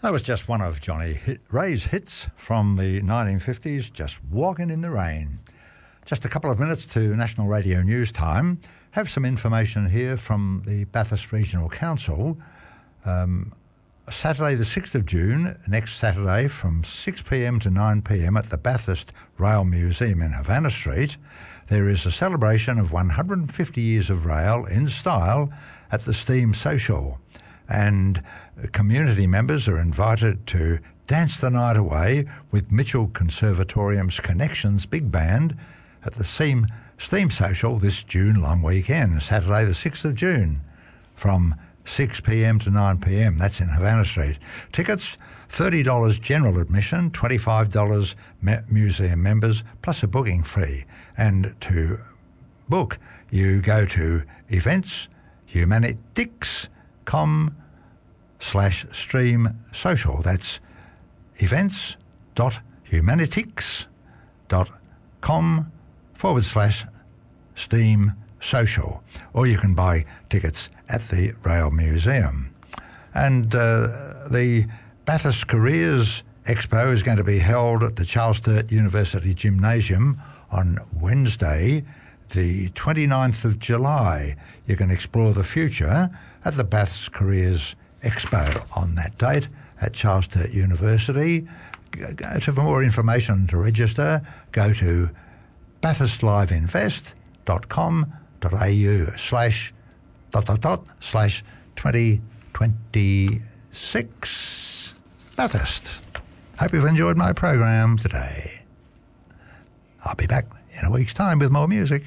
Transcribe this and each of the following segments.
That was just one of Johnny Ray's hits from the 1950s, Just Walking in the Rain. Just a couple of minutes to National Radio News time. Have some information here from the Bathurst Regional Council. Saturday the 6th of June, next Saturday from 6pm to 9pm at the Bathurst Rail Museum in Havana Street, there is a celebration of 150 years of rail in style at the Steam Social. And community members are invited to dance the night away with Mitchell Conservatorium's Connections Big Band at the Steam Social this June long weekend, Saturday the 6th of June, from 6pm to 9pm. That's in Havana Street. Tickets, $30 general admission, $25 museum members, plus a booking fee. And to book, you go to eventshumanitics.com/stream social. That's events.humanitics.com/steam social. Or you can buy tickets at the Rail Museum. And the Bathurst Careers Expo is going to be held at the Charles Sturt University Gymnasium on Wednesday, the 29th of July. You can explore the future at the Bathurst Careers Expo on that date at Charles Sturt University. For more information and to register, go to bathurstliveInvest.com.au//2026 Bathurst. Hope you've enjoyed my program today. I'll be back in a week's time with more music.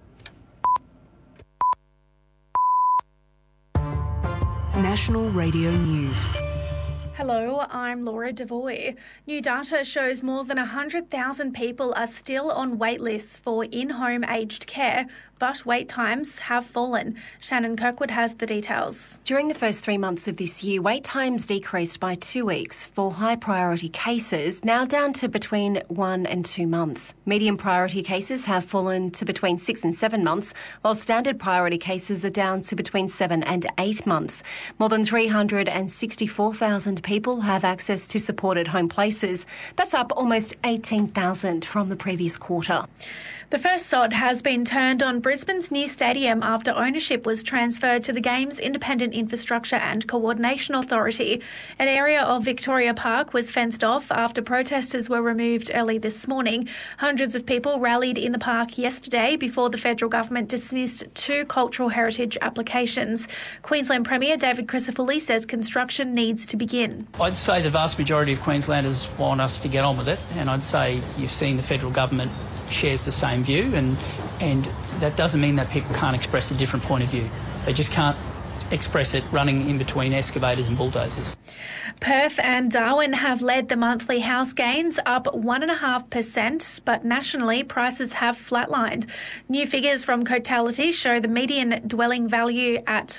National Radio News. Hello, I'm Laura Devoy. New data shows more than 100,000 people are still on wait lists for in-home aged care, but wait times have fallen. Shannon Kirkwood has the details. During the first 3 months of this year, wait times decreased by 2 weeks for high priority cases, now down to between 1 and 2 months. Medium priority cases have fallen to between 6 and 7 months, while standard priority cases are down to between 7 and 8 months. More than 364,000 people have access to supported home places. That's up almost 18,000 from the previous quarter. The first sod has been turned on Brisbane's new stadium after ownership was transferred to the Games Independent Infrastructure and Coordination Authority. An area of Victoria Park was fenced off after protesters were removed early this morning. Hundreds of people rallied in the park yesterday before the federal government dismissed 2 cultural heritage applications. Queensland Premier David Crisafulli says construction needs to begin. I'd say the vast majority of Queenslanders want us to get on with it, and I'd say you've seen the federal government shares the same view, and that doesn't mean that people can't express a different point of view. They just can't express it running in between excavators and bulldozers. Perth and Darwin have led the monthly house gains, up 1.5%, but nationally prices have flatlined. New figures from Cotality show the median dwelling value at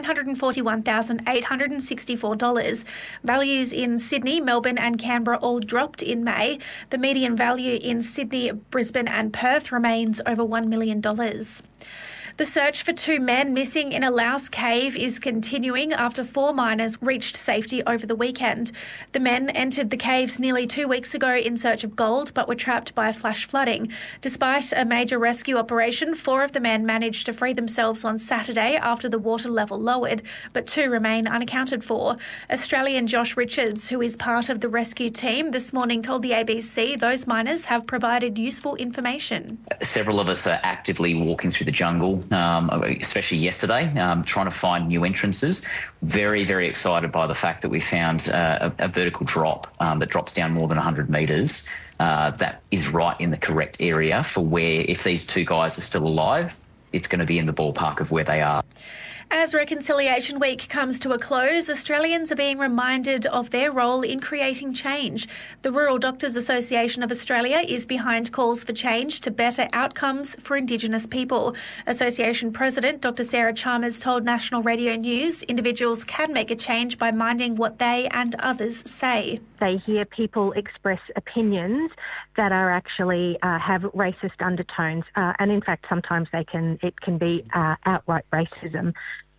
$941,864. Values in Sydney, Melbourne and Canberra all dropped in May. The median value in Sydney, Brisbane and Perth remains over $1 million. The search for 2 men missing in a Laos cave is continuing after 4 miners reached safety over the weekend. The men entered the caves nearly 2 weeks ago in search of gold, but were trapped by flash flooding. Despite a major rescue operation, 4 of the men managed to free themselves on Saturday after the water level lowered, but 2 remain unaccounted for. Australian Josh Richards, who is part of the rescue team, this morning told the ABC those miners have provided useful information. Several of us are actively walking through the jungle, especially yesterday, trying to find new entrances. Very, very excited by the fact that we found a vertical drop that drops down more than 100 metres. That is right in the correct area for where, if these 2 guys are still alive, it's going to be in the ballpark of where they are. As Reconciliation Week comes to a close, Australians are being reminded of their role in creating change. The Rural Doctors Association of Australia is behind calls for change to better outcomes for Indigenous people. Association President Dr Sarah Chalmers told National Radio News individuals can make a change by minding what they and others say. They hear people express opinions that are actually have racist undertones, and in fact sometimes it can be outright racism.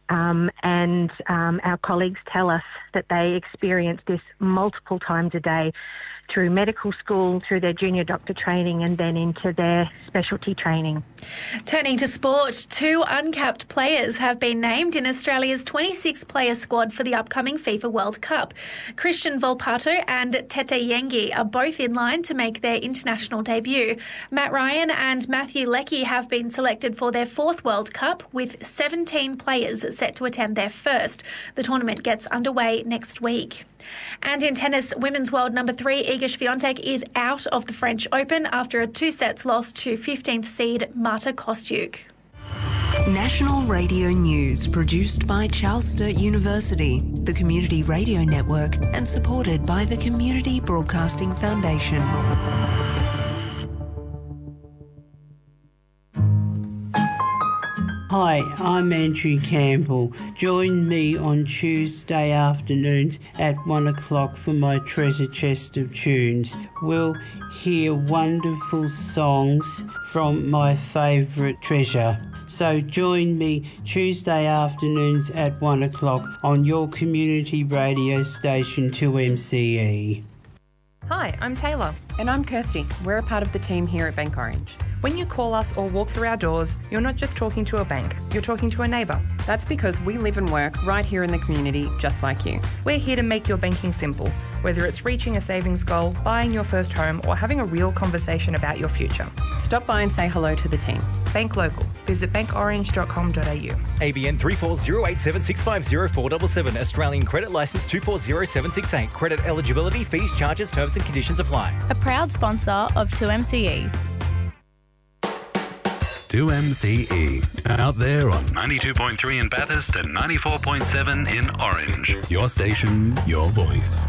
and our colleagues tell us that they experience this multiple times a day through medical school, through their junior doctor training, and then into their specialty training. Turning to sport, 2 uncapped players have been named in Australia's 26-player squad for the upcoming FIFA World Cup. Christian Volpato and Tete Yengi are both in line to make their international debut. Matt Ryan and Matthew Leckie have been selected for their 4th World Cup, with 17 players set to attend their first. The tournament gets underway next week. And in tennis, women's world number 3 Iga Swiatek is out of the French Open after a 2-sets loss to 15th seed Marta Kostyuk. National Radio News, produced by Charles Sturt University, the Community Radio Network, and supported by the Community Broadcasting Foundation. Hi, I'm Andrew Campbell. Join me on Tuesday afternoons at 1 o'clock for my treasure chest of tunes. We'll hear wonderful songs from my favourite treasure. So join me Tuesday afternoons at 1 o'clock on your community radio station 2MCE. Hi, I'm Taylor. And I'm Kirsty. We're a part of the team here at Bank Orange. When you call us or walk through our doors, you're not just talking to a bank, you're talking to a neighbour. That's because we live and work right here in the community, just like you. We're here to make your banking simple, whether it's reaching a savings goal, buying your first home, or having a real conversation about your future. Stop by and say hello to the team. Bank local. Visit bankorange.com.au. ABN 34087650 Australian Credit Licence 240768. Credit eligibility, fees, charges, terms and conditions apply. A proud sponsor of 2MCE. 2MCE, out there on 92.3 in Bathurst and 94.7 in Orange. Your station, your voice.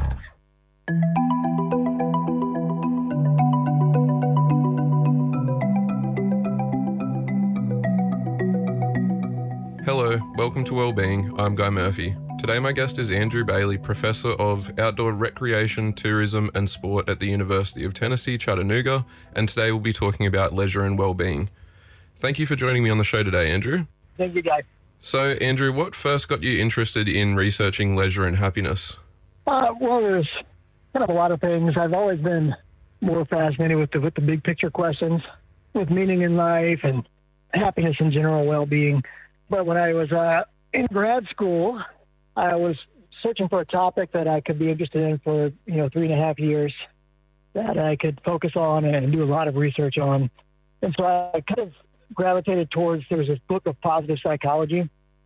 Hello, welcome to Wellbeing. I'm Guy Murphy. Today my guest is Andrew Bailey, Professor of Outdoor Recreation, Tourism and Sport at the University of Tennessee, Chattanooga, and today we'll be talking about leisure and wellbeing. Thank you for joining me on the show today, Andrew. Thank you, Guy. So, Andrew, what first got you interested in researching leisure and happiness? Well, there's kind of a lot of things. I've always been more fascinated with the big picture questions, with meaning in life and happiness in general, well-being. But when I was in grad school, I was searching for a topic that I could be interested in for 3.5 years, that I could focus on and do a lot of research on. And so I kind of gravitated towards, there was this book of positive psychology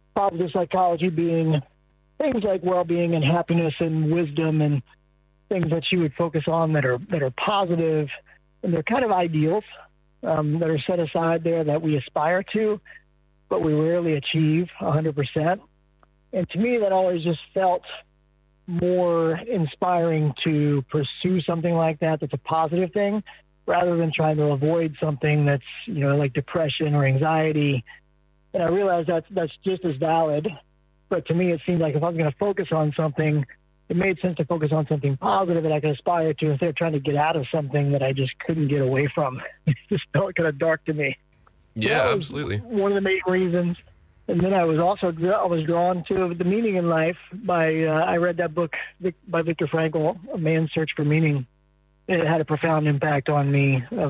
being things like well-being and happiness and wisdom and things that you would focus on that are positive, and they're kind of ideals that are set aside there that we aspire to, but we rarely achieve 100%. And to me, that always just felt more inspiring to pursue something like that that's a positive thing, rather than trying to avoid something that's, like depression or anxiety. And I realized that's just as valid. But to me, it seemed like if I was going to focus on something, it made sense to focus on something positive that I could aspire to instead of trying to get out of something that I just couldn't get away from. It just felt kind of dark to me. Yeah, so absolutely. One of the main reasons. And then I was drawn to The Meaning in Life I read that book by Viktor Frankl, A Man's Search for Meaning. It had a profound impact on me of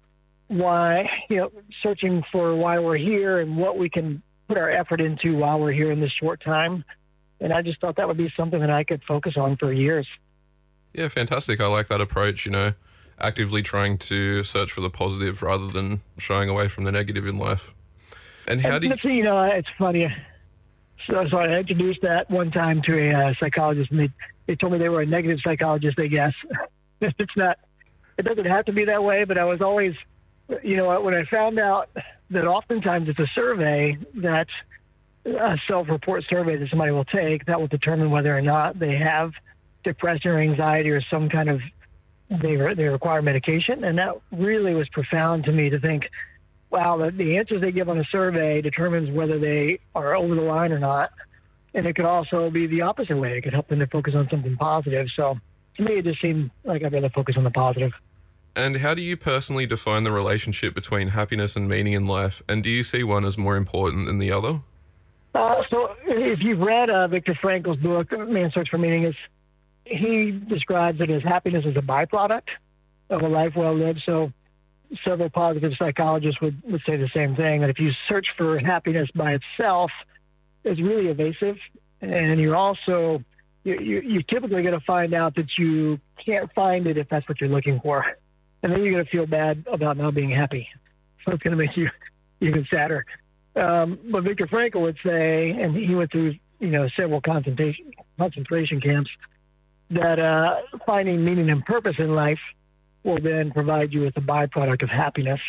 why, searching for why we're here and what we can put our effort into while we're here in this short time. And I just thought that would be something that I could focus on for years. Yeah, fantastic. I like that approach, actively trying to search for the positive rather than shying away from the negative in life. And how do you... It's funny. So I introduced that one time to a psychologist, and they told me they were a negative psychologist, I guess. It doesn't have to be that way, but I was always, when I found out that oftentimes it's a survey, that a self-report survey that somebody will take, that will determine whether or not they have depression or anxiety or some kind of, they require medication. And that really was profound to me to think, wow, the answers they give on a survey determines whether they are over the line or not. And it could also be the opposite way. It could help them to focus on something positive. So to me, it just seemed like I'd rather focus on the positive. And how do you personally define the relationship between happiness and meaning in life? And do you see one as more important than the other? So if you've read Viktor Frankl's book, Man's Search for Meaning, he describes it as happiness as a byproduct of a life well lived. So several positive psychologists would say the same thing, that if you search for happiness by itself, it's really evasive. And you're also, you're typically going to find out that you can't find it if that's what you're looking for. And then you're going to feel bad about not being happy. So it's going to make you even sadder. But Viktor Frankl would say, and he went through, several concentration camps, that finding meaning and purpose in life will then provide you with a byproduct of happiness.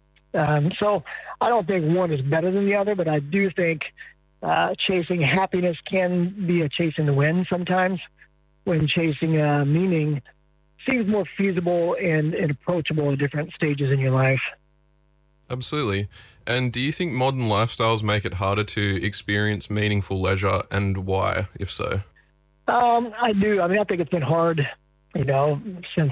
So I don't think one is better than the other, but I do think chasing happiness can be a chase in the wind sometimes, when chasing meaning seems more feasible and approachable at different stages in your life. Absolutely. And do you think modern lifestyles make it harder to experience meaningful leisure, and why, if so? I do. I think it's been hard, since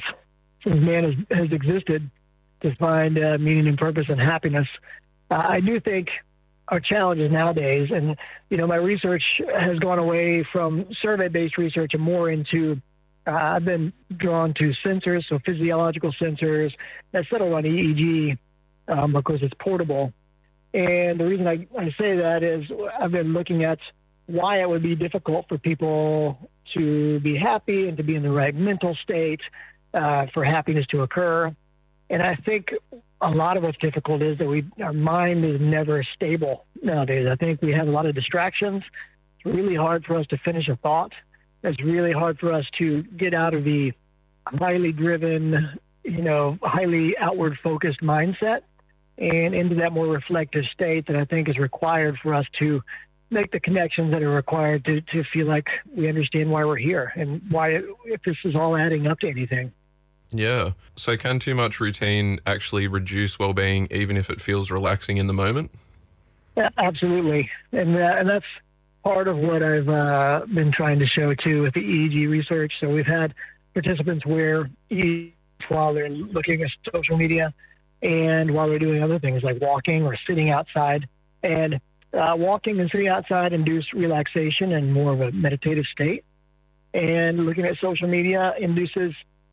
man has existed, to find meaning and purpose and happiness. I do think our challenges nowadays, and, my research has gone away from survey-based research and more into, I've been drawn to sensors, so physiological sensors that settle on EEG because it's portable. And the reason I say that is I've been looking at why it would be difficult for people to be happy and to be in the right mental state for happiness to occur. And I think a lot of what's difficult is that our mind is never stable nowadays. I think we have a lot of distractions. It's really hard for us to finish a thought. It's really hard for us to get out of the highly driven, highly outward focused mindset and into that more reflective state that I think is required for us to make the connections that are required to feel like we understand why we're here and why, if this is all adding up to anything. Yeah. So can too much routine actually reduce well-being, even if it feels relaxing in the moment? Yeah, absolutely. And that's part of what I've been trying to show, too, with the EEG research. So we've had participants wear EEG while they're looking at social media and while they're doing other things like walking or sitting outside. And walking and sitting outside induce relaxation and more of a meditative state. And looking at social media induces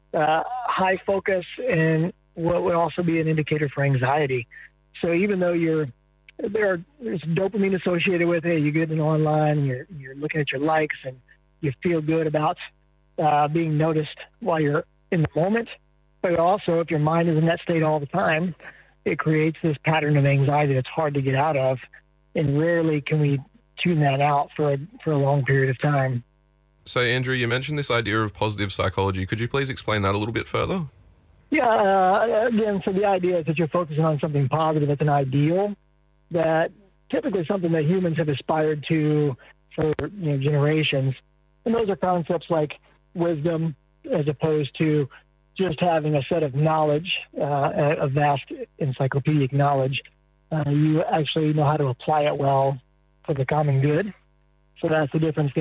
high focus and what would also be an indicator for anxiety. So even though there's dopamine associated with it, you get it online, you're looking at your likes and you feel good about being noticed while you're in the moment. But also, if your mind is in that state all the time, it creates this pattern of anxiety that's hard to get out of. And rarely can we tune that out for a long period of time. So, Andrew, you mentioned this idea of positive psychology. Could you please explain that a little bit further? Yeah, again, so the idea is that you're focusing on something positive. It's an ideal that typically something that humans have aspired to for generations. And those are concepts like wisdom, as opposed to just having a set of knowledge, a vast encyclopedic knowledge. You actually know how to apply it well for the common good. So that's the difference